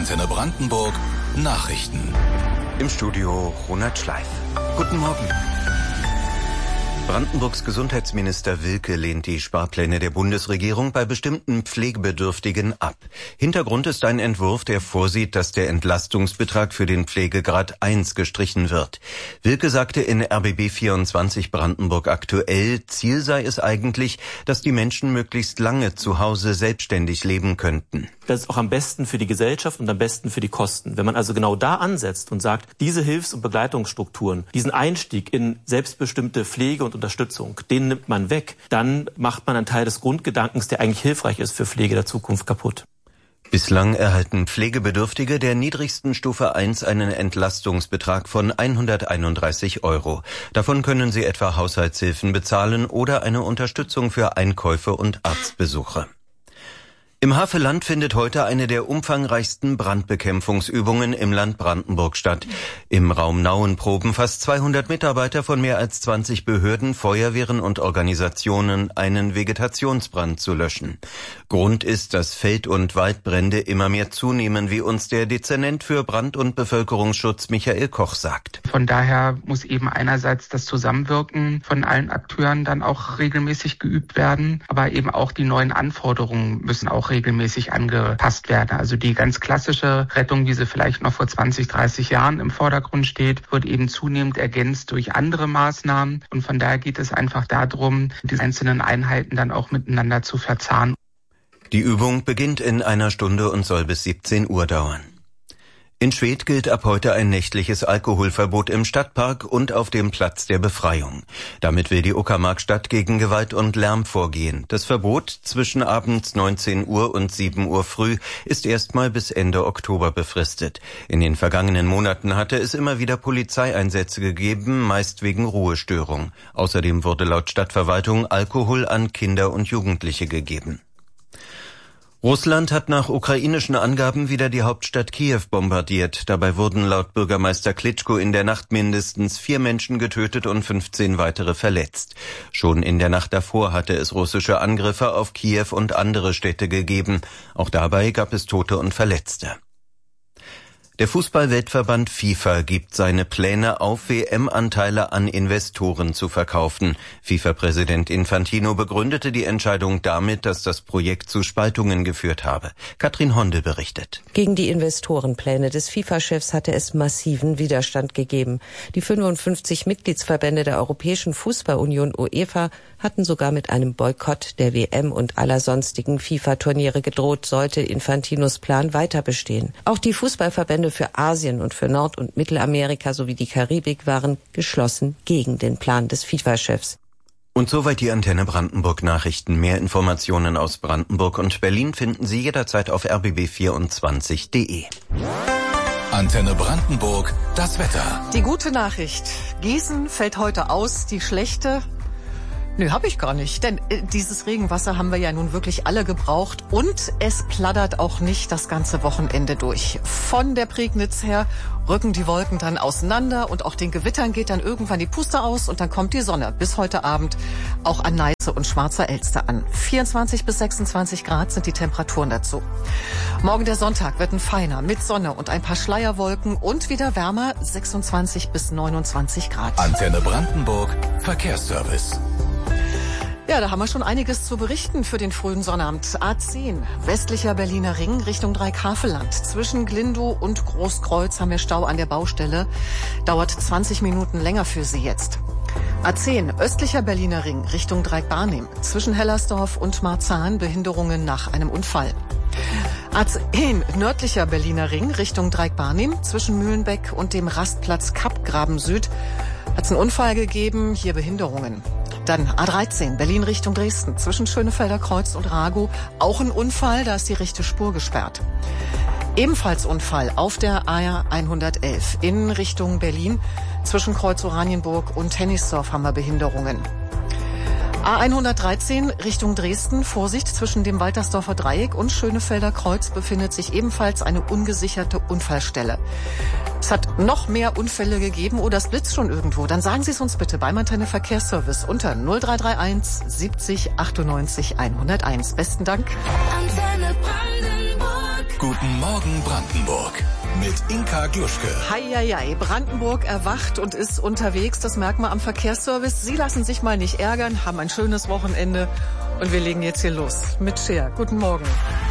Antenne Brandenburg Nachrichten. Im Studio Ronald Schleif. Guten Morgen. Brandenburgs Gesundheitsminister Wilke lehnt die Sparpläne der Bundesregierung bei bestimmten Pflegebedürftigen ab. Hintergrund ist ein Entwurf, der vorsieht, dass der Entlastungsbetrag für den Pflegegrad 1 gestrichen wird. Wilke sagte in RBB 24 Brandenburg aktuell, Ziel sei es eigentlich, dass die Menschen möglichst lange zu Hause selbstständig leben könnten. Das ist auch am besten für die Gesellschaft und am besten für die Kosten. Wenn man also genau da ansetzt und sagt, diese Hilfs- und Begleitungsstrukturen, diesen Einstieg in selbstbestimmte Pflege und Unterstützung, den nimmt man weg, dann macht man einen Teil des Grundgedankens, der eigentlich hilfreich ist für Pflege der Zukunft, kaputt. Bislang erhalten Pflegebedürftige der niedrigsten Stufe 1 einen Entlastungsbetrag von 131 €. Davon können sie etwa Haushaltshilfen bezahlen oder eine Unterstützung für Einkäufe und Arztbesuche. Im Havelland findet heute eine der umfangreichsten Brandbekämpfungsübungen im Land Brandenburg statt. Im Raum Nauen proben fast 200 Mitarbeiter von mehr als 20 Behörden, Feuerwehren und Organisationen, einen Vegetationsbrand zu löschen. Grund ist, dass Feld- und Waldbrände immer mehr zunehmen, wie uns der Dezernent für Brand- und Bevölkerungsschutz Michael Koch sagt. Von daher muss eben einerseits das Zusammenwirken von allen Akteuren dann auch regelmäßig geübt werden, aber eben auch die neuen Anforderungen müssen auch regelmäßig angepasst werden. Also die ganz klassische Rettung, wie sie vielleicht noch vor 20, 30 Jahren im Vordergrund steht, wird eben zunehmend ergänzt durch andere Maßnahmen. Und von daher geht es einfach darum, die einzelnen Einheiten dann auch miteinander zu verzahnen. Die Übung beginnt in einer Stunde und soll bis 17 Uhr dauern. In Schwedt gilt ab heute ein nächtliches Alkoholverbot im Stadtpark und auf dem Platz der Befreiung. Damit will die Uckermarkstadt gegen Gewalt und Lärm vorgehen. Das Verbot zwischen abends 19 Uhr und 7 Uhr früh ist erstmal bis Ende Oktober befristet. In den vergangenen Monaten hatte es immer wieder Polizeieinsätze gegeben, meist wegen Ruhestörung. Außerdem wurde laut Stadtverwaltung Alkohol an Kinder und Jugendliche gegeben. Russland hat nach ukrainischen Angaben wieder die Hauptstadt Kiew bombardiert. Dabei wurden laut Bürgermeister Klitschko in der Nacht mindestens 4 Menschen getötet und 15 weitere verletzt. Schon in der Nacht davor hatte es russische Angriffe auf Kiew und andere Städte gegeben. Auch dabei gab es Tote und Verletzte. Der Fußball-Weltverband FIFA gibt seine Pläne auf, WM-Anteile an Investoren zu verkaufen. FIFA-Präsident Infantino begründete die Entscheidung damit, dass das Projekt zu Spaltungen geführt habe. Katrin Honde berichtet. Gegen die Investorenpläne des FIFA-Chefs hatte es massiven Widerstand gegeben. Die 55 Mitgliedsverbände der Europäischen Fußballunion UEFA hatten sogar mit einem Boykott der WM und aller sonstigen FIFA-Turniere gedroht, sollte Infantinos Plan weiter bestehen. Auch die Fußballverbände für Asien und für Nord- und Mittelamerika sowie die Karibik waren geschlossen gegen den Plan des FIFA-Chefs. Und soweit die Antenne Brandenburg Nachrichten. Mehr Informationen aus Brandenburg und Berlin finden Sie jederzeit auf rbb24.de. Antenne Brandenburg, das Wetter. Die gute Nachricht: Gießen fällt heute aus, die schlechte... Nö, habe ich gar nicht, denn dieses Regenwasser haben wir ja nun wirklich alle gebraucht und es plattert auch nicht das ganze Wochenende durch. Von der Prignitz her rücken die Wolken dann auseinander und auch den Gewittern geht dann irgendwann die Puste aus und dann kommt die Sonne bis heute Abend auch an Neiße und Schwarzer Elster an. 24 bis 26 Grad sind die Temperaturen dazu. Morgen der Sonntag wird ein feiner mit Sonne und ein paar Schleierwolken und wieder wärmer, 26 bis 29 Grad. Antenne Brandenburg, Verkehrsservice. Ja, da haben wir schon einiges zu berichten für den frühen Sonnabend. A10, westlicher Berliner Ring Richtung Dreieckhavelland. Zwischen Glindow und Großkreuz haben wir Stau an der Baustelle. Dauert 20 Minuten länger für Sie jetzt. A10, östlicher Berliner Ring Richtung Dreieck-Barnim. Zwischen Hellersdorf und Marzahn Behinderungen nach einem Unfall. A10, nördlicher Berliner Ring Richtung Dreieck-Barnim. Zwischen Mühlenbeck und dem Rastplatz Kappgraben Süd hat es einen Unfall gegeben, hier Behinderungen. Dann A13, Berlin Richtung Dresden, zwischen Schönefelder Kreuz und Ragow. Auch ein Unfall, da ist die rechte Spur gesperrt. Ebenfalls Unfall auf der A111 in Richtung Berlin. Zwischen Kreuz Oranienburg und Hennigsdorf haben wir Behinderungen. A113 Richtung Dresden, Vorsicht, zwischen dem Waltersdorfer Dreieck und Schönefelder Kreuz befindet sich ebenfalls eine ungesicherte Unfallstelle. Es hat noch mehr Unfälle gegeben oder es blitzt schon irgendwo. Dann sagen Sie es uns bitte beim Antenne Verkehrsservice unter 0331 70 98 101. Besten Dank. Antenne Brandenburg. Guten Morgen Brandenburg mit Inka Gluschke. Heieiei, Brandenburg erwacht und ist unterwegs. Das merkt man am Verkehrsservice. Sie lassen sich mal nicht ärgern, haben ein schönes Wochenende. Und wir legen jetzt hier los mit Cher. Guten Morgen.